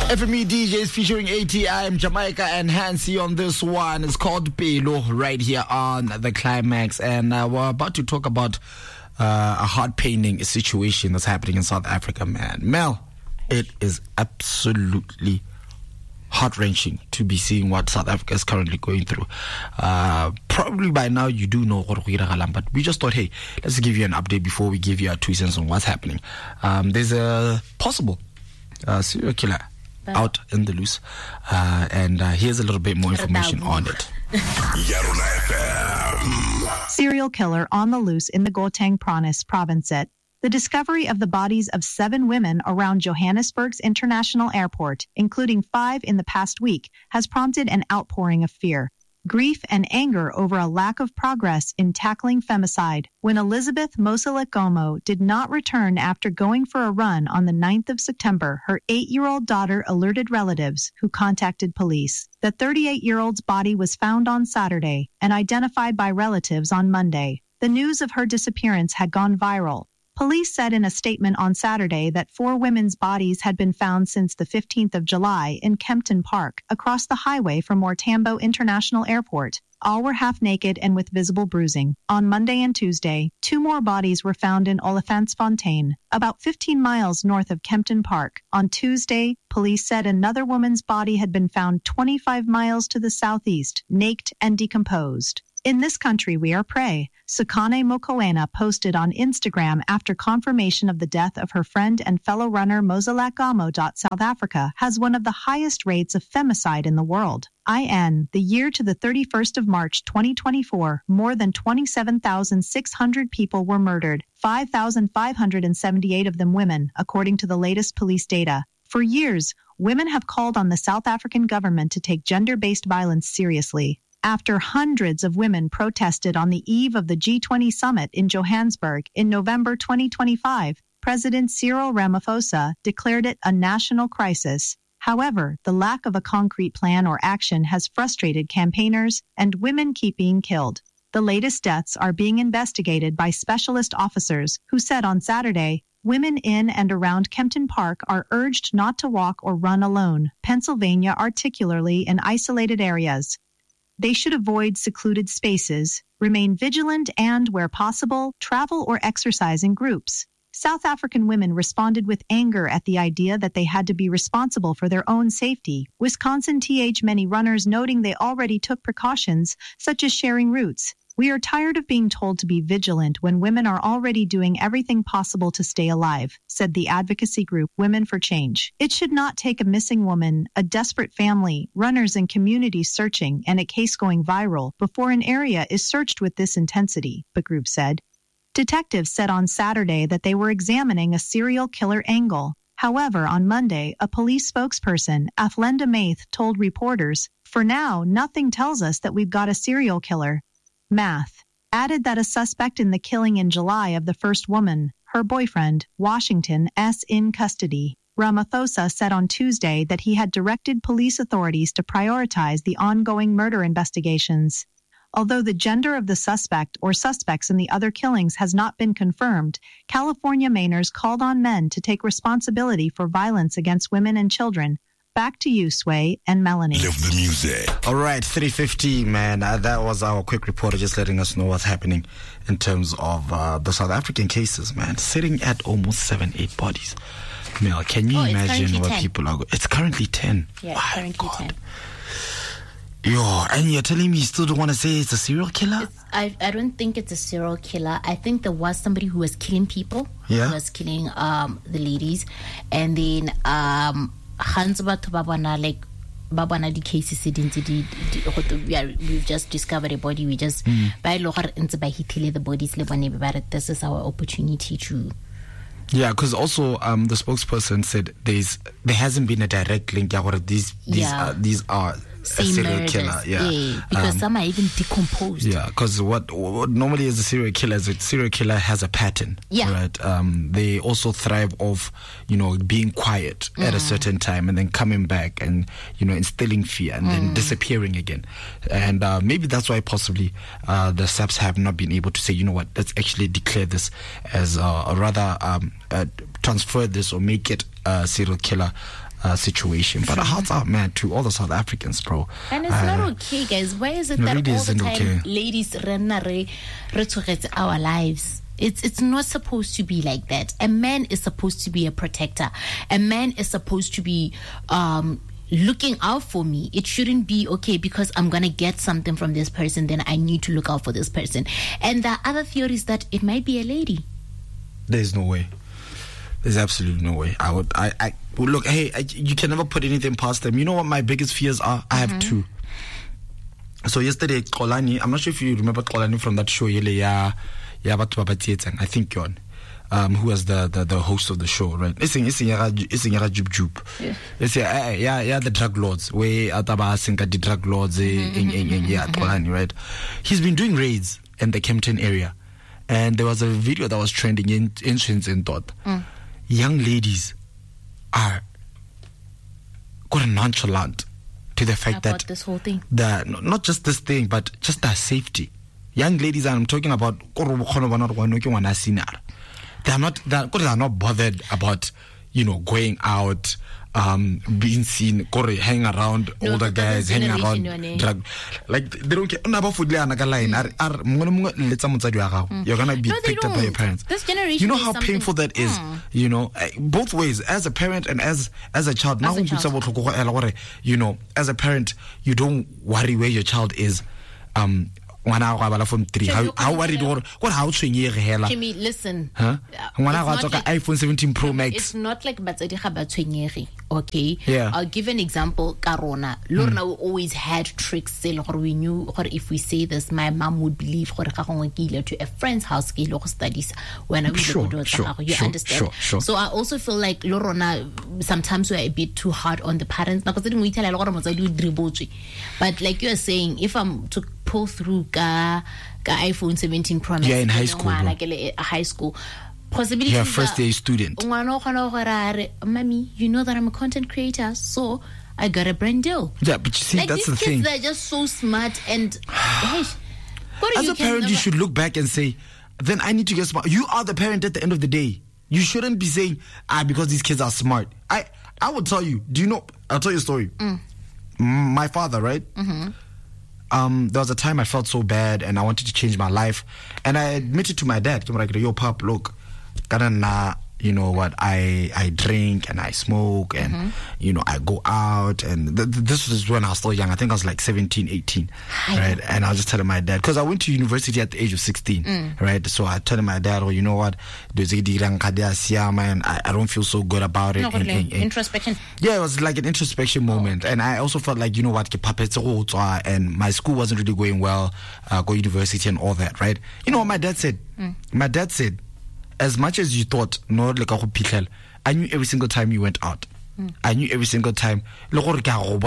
FME DJs featuring ATM, Jamaica and Hansi on this one. It's called Pelo right here on The Climax. And we're about to talk about a heart-paining situation that's happening in South Africa, man. Mel, it is absolutely heart-wrenching to be seeing what South Africa is currently going through. Probably by now you do know what but we just thought, hey, let's give you an update before we give you our 2 cents on what's happening. There's a possible serial killer out in the loose, and here's a little bit more information on it. Serial killer on the loose in the Gauteng province. The discovery of the bodies of 7 women around Johannesburg's International Airport, including 5 in the past week, has prompted an outpouring of fear, grief, and anger over a lack of progress in tackling femicide. When Elizabeth Moselegomo did not return after going for a run on the 9th of September, her 8-year-old daughter alerted relatives, who contacted police. The 38-year-old's body was found on Saturday and identified by relatives on Monday. The news of her disappearance had gone viral. Police said in a statement on Saturday that 4 women's bodies had been found since the 15th of July in Kempton Park, across the highway from Tambo International Airport. All were half naked and with visible bruising. On Monday and Tuesday, 2 more bodies were found in Olifantsfontein, about 15 miles north of Kempton Park. On Tuesday, police said another woman's body had been found 25 miles to the southeast, naked and decomposed. In this country we are prey, Sakane Mokoena posted on Instagram after confirmation of the death of her friend and fellow runner Moselegomo. South Africa has one of the highest rates of femicide in the world. The year to the 31st of March 2024, more than 27,600 people were murdered, 5,578 of them women, according to the latest police data. For years, women have called on the South African government to take gender-based violence seriously. After hundreds of women protested on the eve of the G20 summit in Johannesburg in November 2025, President Cyril Ramaphosa declared it a national crisis. However, the lack of a concrete plan or action has frustrated campaigners, and women keep being killed. The latest deaths are being investigated by specialist officers who said on Saturday, women in and around Kempton Park are urged not to walk or run alone, Pennsylvania, particularly in isolated areas. They should avoid secluded spaces, remain vigilant, and, where possible, travel or exercise in groups. South African women responded with anger at the idea that they had to be responsible for their own safety. Wisconsin many runners noting they already took precautions, such as sharing routes. We are tired of being told to be vigilant when women are already doing everything possible to stay alive, said the advocacy group Women for Change. It should not take a missing woman, a desperate family, runners and communities searching, and a case going viral before an area is searched with this intensity, the group said. Detectives said on Saturday that they were examining a serial killer angle. However, on Monday, a police spokesperson, Athlenda Maith, told reporters, "For now, nothing tells us that we've got a serial killer." Math added that a suspect in the killing in July of the first woman, her boyfriend, Washington, is in custody. Ramaphosa said on Tuesday that he had directed police authorities to prioritize the ongoing murder investigations. Although the gender of the suspect or suspects in the other killings has not been confirmed, California Mainers called on men to take responsibility for violence against women and children. Back to you, Sway and Melanie. Live the music. All right, 3:50, man. That was our quick reporter just letting us know what's happening in terms of the South African cases, man. Sitting at almost 7-8 bodies. Mel, can you imagine what 10. people are going? It's currently 10. Yeah, it's currently 10. Yo, and you're telling me you still don't want to say it's a serial killer? I don't think it's a serial killer. I think there was somebody who was killing people. Yeah. Who was killing the ladies. And then Hans Babana, like Babana the cases we've just discovered a body. We just by the bodies. This is our opportunity to. Yeah, because also the spokesperson said there hasn't been a direct link. These are a serial killer. Yeah, because some are even decomposed. Yeah, because what normally is a serial killer is a serial killer has a pattern. Yeah, right. They also thrive off being quiet at a certain time and then coming back and instilling fear and then disappearing again. And maybe that's why possibly the SAPS have not been able to say, let's actually declare this as or rather transfer this or make it a serial killer situation. But hearts out, man, to all the South Africans, bro. And it's not okay, guys. Why is it that all the time ladies run our lives? It's not supposed to be like that. A man is supposed to be a protector. A man is supposed to be looking out for me. It shouldn't be, okay, because I'm going to get something from this person, then I need to look out for this person. And the other theory is that it might be a lady. There's no way. There's absolutely no way. I look, hey, you can never put anything past them. You know what my biggest fears are? I have two. So yesterday, Xolani, I'm not sure if you remember Xolani from that show, I think you're on. Who was the host of the show, right? It's the drug lords. Where the drug lords in right? He's been doing raids in the Kempton area, and there was a video that was trending in thought. Young ladies are nonchalant to the fact about that this whole thing, not just this thing, but just their safety. Young ladies, and I'm talking about they're not bothered about, going out, being seen, hanging around older guys, hanging around drug. Like, they don't care. You're gonna be picked up by your parents. This generation, you know how painful that is. Both ways, as a parent and as a child. As a parent, you don't worry where your child is. From 3. How worried or what? How Jimmy, listen. iPhone 17 Pro Max. It's not like okay. Yeah. I'll give an example. Karona, Lorna always had tricks. We knew, or if we say this, my mom would believe to a friend's house studies when I was you understand. Sure. So I also feel like Lorna sometimes we're a bit too hard on the parents. But like you're saying, if I'm to pull through iPhone 17 Pro Max, in high school, high school, possibility. You're a first year student. Mommy, you know that I'm a content creator, so I got a brand deal. Yeah, but you see, like, that's these the thing. Kids are just so smart, and as a parent, you should look back and say, then I need to get smart. You are the parent at the end of the day. You shouldn't be saying, because these kids are smart. I will tell you. Do you know? I'll tell you a story. My father, right? There was a time I felt so bad and I wanted to change my life, and I admitted to my dad, yo, pop, look, you know what, I drink and I smoke and I go out, and this was when I was still young. I think I was like 17, 18, right? And I was just telling my dad, because I went to university at the age of 16, right? So I told my dad, you know what, and I don't feel so good about it. Introspection. Yeah, it was like an introspection moment. And I also felt like, you know what, and my school wasn't really going well, go university and all that, right? You know what my dad said? My dad said, as much as you thought, no, like I knew every single time you went out. I knew every single time. You know what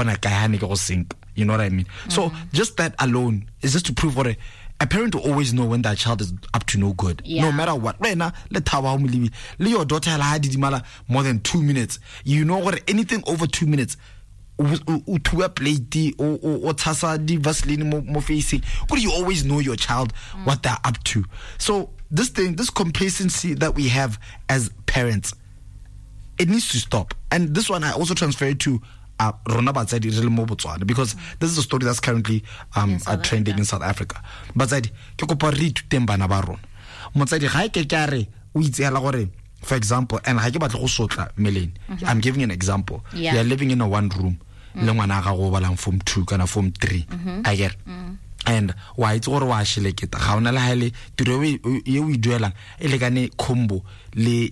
I mean? So just that alone is just to prove what a parent will always know when that child is up to no good. No matter what. Right now, let your daughter more than 2 minutes. You know what? Anything over 2 minutes. To a plate or tasa di vaseline mo facing. What do you always know your child what they're up to? So this complacency that we have as parents, it needs to stop. And this one I also transfer it to Rona Batsadi Botswana, because this is a story that's currently trending in South Africa. Batsadi ke kopa re ituteng bana ba rona. Motsadi ga ke kare o itseela gore, for example, and ha ke batla go sotla meleng, I'm giving an example. You're living in a one room, le ngwana ga go balang form 2 kana form 3. I get. And why it's gore wa shileketa ga ona la hele tiro ye o iduelang e lekane combo le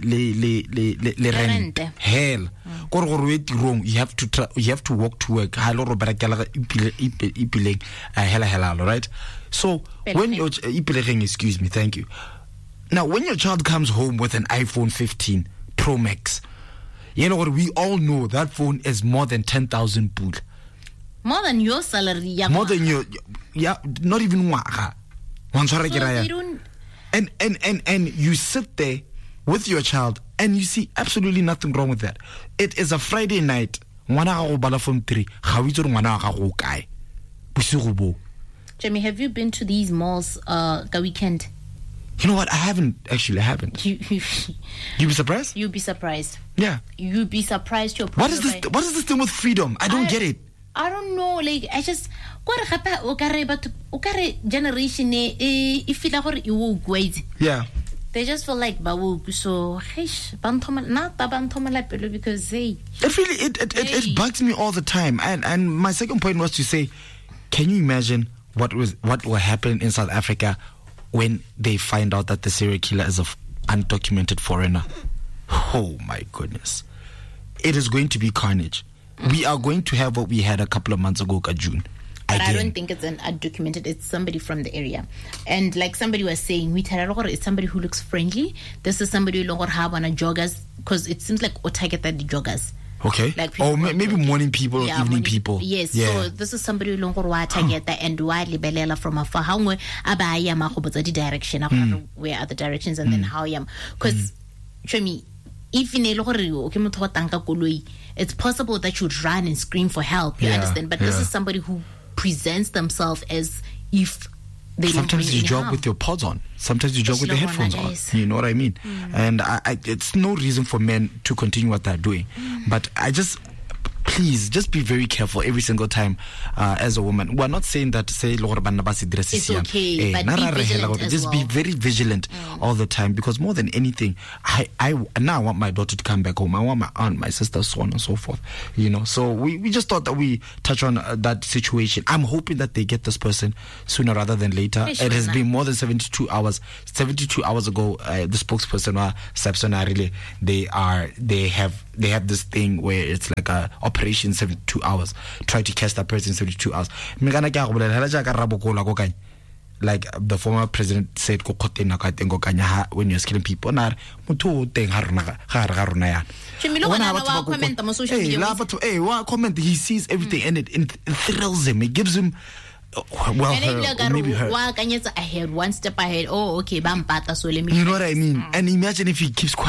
rent hell gore we tirong, you have to walk to work ha lo ro berekela ipileng hela, right? So when your ipileng, excuse me, thank you. Now when your child comes home with an iPhone 15 Pro Max, you know what, we all know that phone is more than 10,000 pula. More than your salary. More than your, not even waga. And you sit there with your child and you see absolutely nothing wrong with that. It is a Friday night. Jamie, have you been to these malls the weekend? You know what? I haven't. You be surprised? You'd be surprised. Yeah. You'd be surprised. What is this? What is this thing with freedom? I don't get it. I don't know. Like, I just generation if yeah. they just feel like so because they. It bugs me all the time. And my second point was to say, can you imagine what will happen in South Africa when they find out that the serial killer is an undocumented foreigner? Oh my goodness. It is going to be carnage. We are going to have what we had a couple of months ago, June. But I don't think it's an undocumented. It's somebody from the area. And like somebody was saying, it's somebody who looks friendly. This is somebody who have on a joggers, because it seems like target the joggers. Okay. Like maybe morning people or evening people. Yes. Yeah. So this is somebody who target and libelela from afar. How the direction where are the directions and then how yam. Because show me, if it's possible that you'd run and scream for help, you understand? But this is somebody who presents themselves as if they sometimes you jog with your pods on, sometimes you jog with the headphones on, you know what I mean? And I it's no reason for men to continue what they're doing, but please just be very careful every single time as a woman. We're not saying that it's okay, but be vigilant just be very vigilant all the time, because more than anything, I now want my daughter to come back home. I want my aunt, my sister, so on and so forth, you know. So we just thought that we touch on that situation. I'm hoping that they get this person sooner rather than later. It has been more than 72 hours. 72 hours ago, the spokesperson Sapson really they have this thing where it's like a operation 72 hours. Try to catch that person in 72 hours. Like the former president said, when you're killing people, comment, he sees everything and it thrills him. It gives him maybe her. One step ahead. Oh, okay, you know what I mean? And imagine if he keeps quiet.